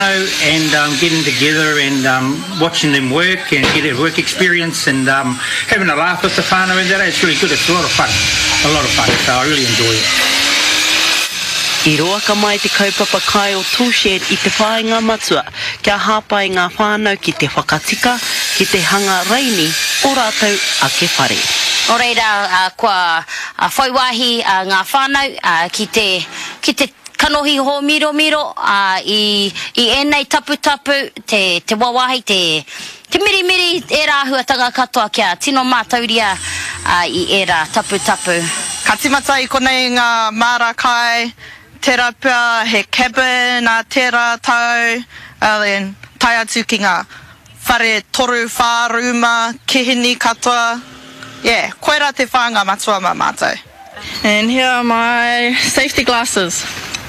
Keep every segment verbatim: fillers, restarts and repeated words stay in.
and um, getting together and um, watching them work and get a work experience and um, having a laugh with the whānau and that. It's really good. It's a lot of fun. A lot of fun. So I really enjoy it. I roa ka mai te kaupapa kai o tūshed I te whāinga matua, kia hāpai ngā whānau ki te whakatika, ki te hanga reini, o rātou a ke whare. O reira, uh, kua uh, whaiwahi uh, ngā whānau uh, ki te, ki te kanohi ho miro miro uh, i, i enei tapu tapu, te, te wawahi, te, te miri miri e rāhua tanga katoa kia tino mātauria uh, I e rā tapu tapu. Ka timata I konei ngā māra kai, te rapua, he cabin, a tera tau, and tai atu ki ngā whare toru whāruma, kihini katoa. Yeah, koera te whānga matua mā mātou. And here are my safety glasses.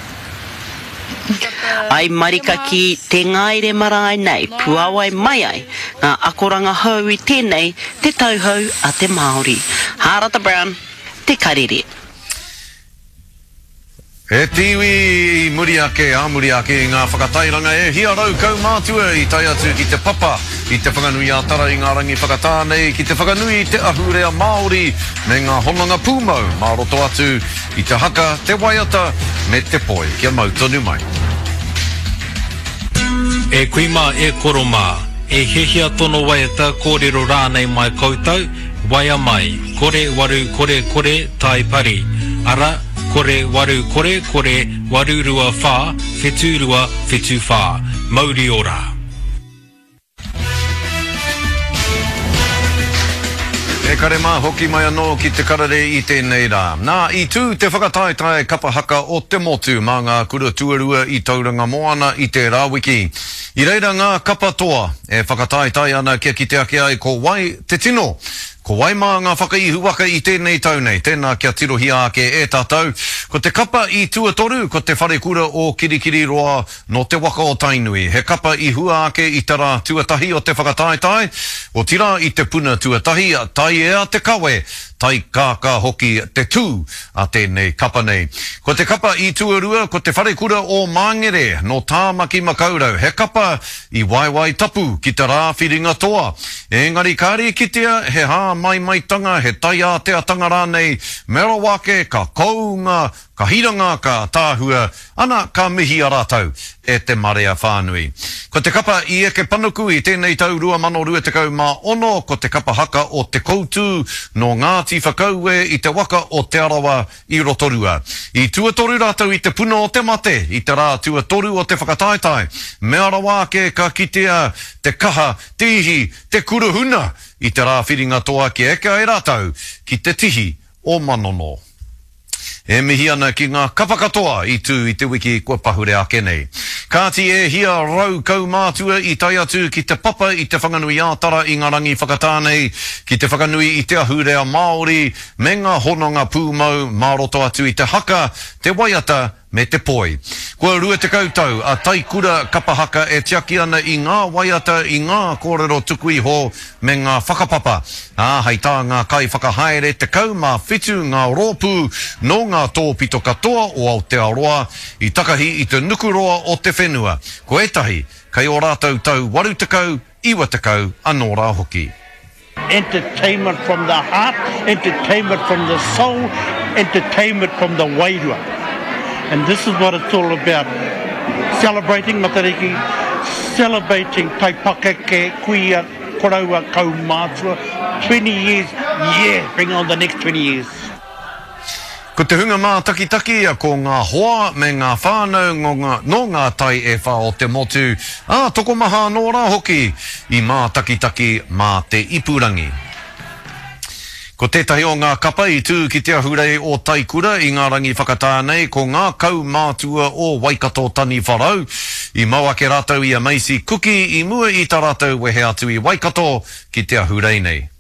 Ai marika ki te ngaire marae nei, puawai mai ai, ngā akoranga hau I tēnei, te tauhau a te Māori. Harata Brown, te karere. E tiwi muri ake, a muri ake I ngā whakatairanga e hia rau kau mātua I tai atu ki te papa, I te whakanui a tara I ngā rangi whakatānei, ki te whakanui te ahurea Māori, me ngā honanga pūmau, mā roto atu I te haka, te waiata, me te poi, kia mau tonu mai. E kuima e koroma, e hehia tono waiata kōrero rānei mai koutou, waia mai, kore waru kore kore tai pari, ara kore waru kore kore waru rua whā, whetu rua whetu whā, mauri ora. E kare mā hoki mai anō ki te karare I tēnei rā. Nā, I tū te whakataetae kapahaka o te motu mā ngā kura tuarua I tauranga moana I te rāwiki. I reira ngā kapatoa e whakataetae ana kia ki te ake ai ko wai te tino. Ko wai mā ngā whakaihu waka I tēnei taunei, tēnā kia tirohia ake e tātou. Ko te kapa I tuatoru, ko te whare kura o kirikiri roa no te waka o Tainui. He kapa I hua ake I tara tuatahi o te whakataetae, o tira I te puna tuatahi, tai e a te kawe, tai kāka hoki te tū a tēnei kapa nei. Ko te kapa I tuarua, ko te whare kura o Māngere, no Tāmaki Makaurau. He kapa I waiwai tapu ki te rāwhiringa toa. Engari kāre kitea, he hā mai mai tanga, he tai a te atanga rānei, mera wake, ka kounga, ka hiranga, ka tāhua, ana ka mihi a rātau e te marea whānui. Ko te kapa I eke panuku I tēnei tau rua mano rua te kau mā ono, ko te kapa haka o te koutu no Ngāti Whakaue I te waka o te arawa I rotorua. I tuatoru rātau I te puna o te mate, I te rā tuatoru o te whakataetae, me arawake ka kitea te kaha, te ihi, te kuruhuna I te rā whiringa toa ki eke ai rātau ki te tihi o Manono. E mihi ana ki ngā kapakatoa I tū I te wiki kua pahure ake nei. Kāti e hia rau kau mātua I tai atu ki te papa I te whanganui ātara I ngā rangi whakatānei, ki te whanganui I te ahurea Māori, me ngā hononga pūmau, mā roto atu I te haka, te waiata, me te poi. Kua rua te kautau, a taikura kapahaka e tiaki ana I ngā waiata, I ngā kōrero tuku iho, me ngā whakapapa. Ah, hei tā ngā kai whakahaere te kau mā whitu ngā rōpū, no ngā tōpito katoa o Aotearoa, I takahi I te nukuroa o te whenua. Ko etahi, kai o rātou tau waru te kau, iwa te kau, anō rā hoki. Entertainment from the heart, entertainment from the soul, entertainment from the wairua. And this is what it's all about. Celebrating Matariki, celebrating Taipakeke, Kuia, Koraua, Kaumātua. twenty years, yeah, bring on the next twenty years. Ko te hunga mā takitaki a ko ngā hoa me ngā whānau no ngā, no ngā tai e wha o te motu. Ah, toko maha nō rā hoki I mā takitaki mā te ipurangi. Ko tētahi o ngā kapa I tū ki te ahurei o Taikura I ngā rangi whakatānei ko ngā kau mātua o Waikato Tani Wharau. I mau ake rātou I a Maisi Kuki I mua I tā rātou wehe atu I Waikato ki te ahurei nei.